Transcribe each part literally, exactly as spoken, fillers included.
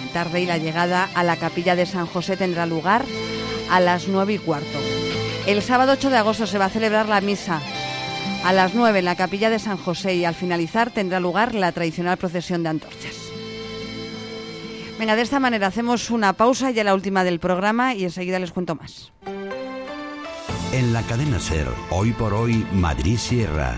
tarde y la llegada a la capilla de San José tendrá lugar a las nueve y cuarto. El sábado ocho de agosto se va a celebrar la misa a las nueve en la capilla de San José y al finalizar tendrá lugar la tradicional procesión de antorchas. Venga, de esta manera hacemos una pausa, ya la última del programa, y enseguida les cuento más. En la cadena SER, hoy por hoy, Madrid Sierra.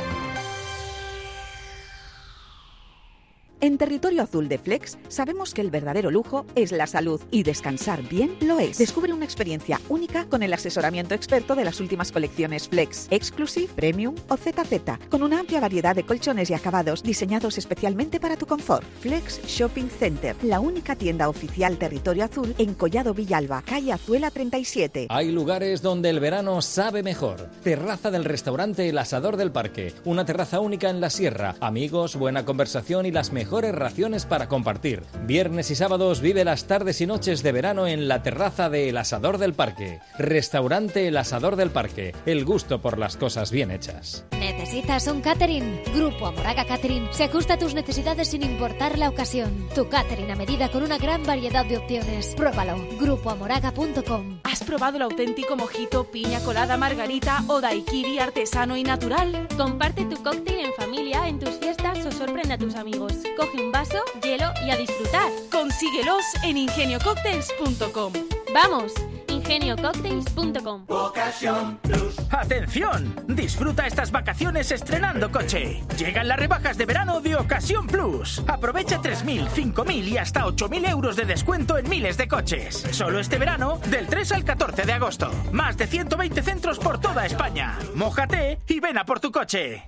En Territorio Azul de Flex sabemos que el verdadero lujo es la salud y descansar bien lo es. Descubre una experiencia única con el asesoramiento experto de las últimas colecciones Flex, Exclusive, Premium o Z Z, con una amplia variedad de colchones y acabados diseñados especialmente para tu confort. Flex Shopping Center, la única tienda oficial Territorio Azul en Collado Villalba, calle Azuela treinta y siete. Hay lugares donde el verano sabe mejor. Terraza del restaurante El Asador del Parque, una terraza única en la sierra, amigos, buena conversación y las mejores mejores raciones para compartir. Viernes y sábados vive las tardes y noches de verano en la terraza de El Asador del Parque. Restaurante El Asador del Parque. El gusto por las cosas bien hechas. ¿Necesitas un catering? Grupo Amoraga Catering se ajusta a tus necesidades sin importar la ocasión. Tu catering a medida con una gran variedad de opciones. Pruébalo. grupo amoraga punto com. ¿Has probado el auténtico mojito, piña colada, margarita o daiquiri artesano y natural? Comparte tu cóctel en familia, en tus fiestas o sorprende a tus amigos. Coge un vaso, hielo y a disfrutar. Consíguelos en ingenio cocktails punto com. ¡Vamos! ingenio cocktails punto com. Ocasión Plus. ¡Atención! Disfruta estas vacaciones estrenando coche. Llegan las rebajas de verano de Ocasión Plus. Aprovecha tres mil, cinco mil y hasta ocho mil euros de descuento en miles de coches. Solo este verano, del tres al catorce de agosto. Más de ciento veinte centros por toda España. Mójate y ven a por tu coche.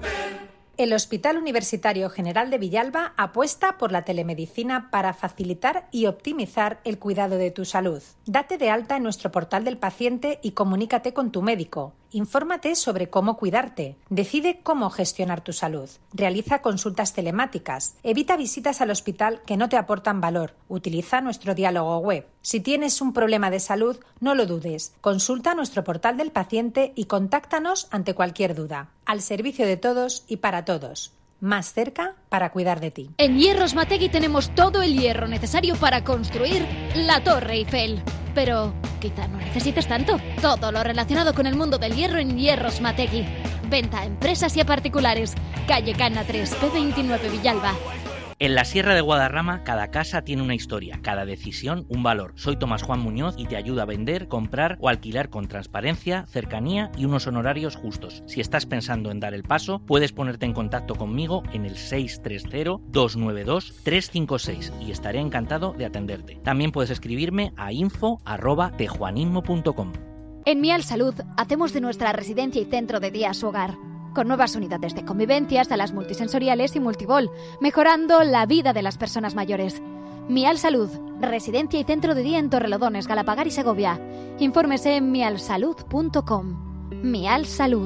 El Hospital Universitario General de Villalba apuesta por la telemedicina para facilitar y optimizar el cuidado de tu salud. Date de alta en nuestro portal del paciente y comunícate con tu médico. Infórmate sobre cómo cuidarte. Decide cómo gestionar tu salud. Realiza consultas telemáticas. Evita visitas al hospital que no te aportan valor. Utiliza nuestro diálogo web. Si tienes un problema de salud, no lo dudes. Consulta nuestro portal del paciente y contáctanos ante cualquier duda. Al servicio de todos y para todos. Más cerca para cuidar de ti. En Hierros Mategui tenemos todo el hierro necesario para construir la Torre Eiffel. Pero quizá no necesites tanto. Todo lo relacionado con el mundo del hierro en Hierros Mategui. Venta a empresas y a particulares. Calle Cana tres, P veintinueve, Villalba. En la Sierra de Guadarrama, cada casa tiene una historia, cada decisión un valor. Soy Tomás Juan Muñoz y te ayudo a vender, comprar o alquilar con transparencia, cercanía y unos honorarios justos. Si estás pensando en dar el paso, puedes ponerte en contacto conmigo en el seis tres cero, dos nueve dos, tres cinco seis y estaré encantado de atenderte. También puedes escribirme a info arroba tejuanismo punto com. En Mial Salud hacemos de nuestra residencia y centro de día su hogar, con nuevas unidades de convivencia, salas multisensoriales y multibol, mejorando la vida de las personas mayores. Mial Salud, residencia y centro de día en Torrelodones, Galapagar y Segovia. Infórmese en mial salud punto com. Mial Salud.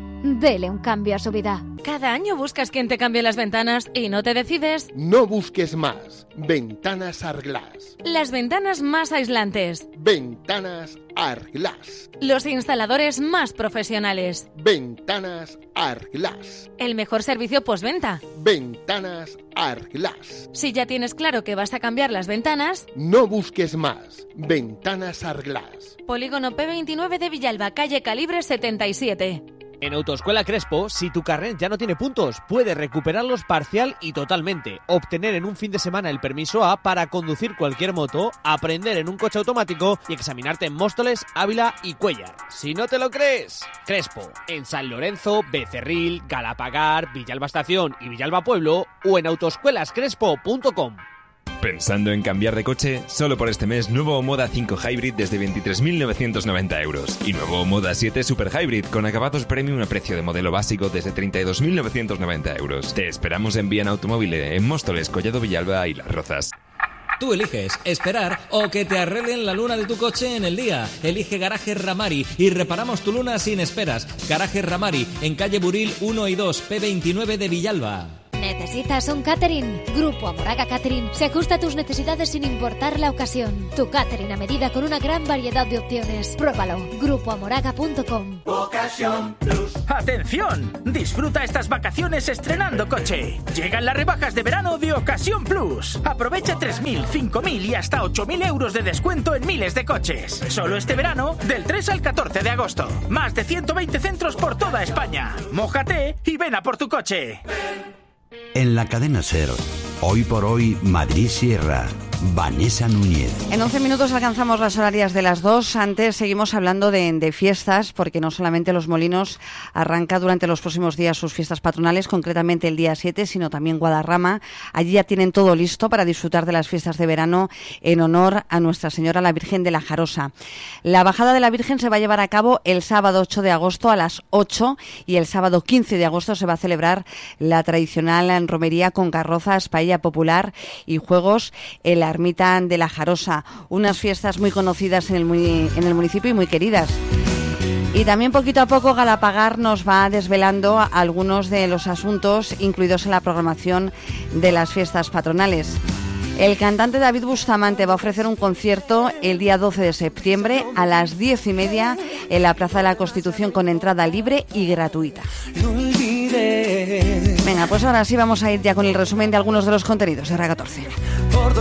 Dele un cambio a su vida. Cada año buscas quien te cambie las ventanas y no te decides. No busques más. Ventanas Arglass. Las ventanas más aislantes. Ventanas Arglass. Los instaladores más profesionales. Ventanas Arglass. El mejor servicio postventa. Ventanas Arglass. Si ya tienes claro que vas a cambiar las ventanas, no busques más. Ventanas Arglass. Polígono P veintinueve de Villalba, calle Calibre setenta y siete. En Autoescuela Crespo, si tu carnet ya no tiene puntos, puedes recuperarlos parcial y totalmente, obtener en un fin de semana el permiso A para conducir cualquier moto, aprender en un coche automático y examinarte en Móstoles, Ávila y Cuéllar. Si no te lo crees, Crespo, en San Lorenzo, Becerril, Galapagar, Villalba Estación y Villalba Pueblo o en autoescuelas crespo punto com. ¿Pensando en cambiar de coche? Solo por este mes, nuevo Moda cinco Hybrid desde veintitrés mil novecientos noventa euros. Y nuevo Moda siete Super Hybrid con acabados premium a precio de modelo básico desde treinta y dos mil novecientos noventa euros. Te esperamos en Vian Automóvil, en Móstoles, Collado Villalba y Las Rozas. Tú eliges esperar o que te arreglen la luna de tu coche en el día. Elige Garaje Ramari y reparamos tu luna sin esperas. Garaje Ramari en calle Buril uno y dos, P veintinueve de Villalba. ¿Necesitas un catering? Grupo Amoraga Catering se ajusta a tus necesidades sin importar la ocasión. Tu catering a medida con una gran variedad de opciones. Pruébalo. grupo amoraga punto com. Ocasión Plus. ¡Atención! Disfruta estas vacaciones estrenando coche. Llegan las rebajas de verano de Ocasión Plus. Aprovecha tres mil, cinco mil y hasta ocho mil euros de descuento en miles de coches. Solo este verano, del tres al catorce de agosto. Más de ciento veinte centros por toda España. Mójate y ven a por tu coche. En la cadena SER, hoy por hoy, Madrid Sierra. Vanessa Núñez. En once minutos alcanzamos las horarias de las dos. Antes seguimos hablando de, de fiestas, porque no solamente Los Molinos arranca durante los próximos días sus fiestas patronales, concretamente el día siete, sino también Guadarrama. Allí ya tienen todo listo para disfrutar de las fiestas de verano en honor a Nuestra Señora la Virgen de la Jarosa. La bajada de la Virgen se va a llevar a cabo el sábado ocho de agosto a las ocho y el sábado quince de agosto se va a celebrar la tradicional romería con carrozas, paella popular y juegos en la Ermita de la Jarosa, unas fiestas muy conocidas en el, muy, en el municipio y muy queridas. Y también poquito a poco Galapagar nos va desvelando algunos de los asuntos incluidos en la programación de las fiestas patronales. El cantante David Bustamante va a ofrecer un concierto el día doce de septiembre a las diez y media en la Plaza de la Constitución con entrada libre y gratuita. Venga, pues ahora sí vamos a ir ya con el resumen de algunos de los contenidos de R catorce.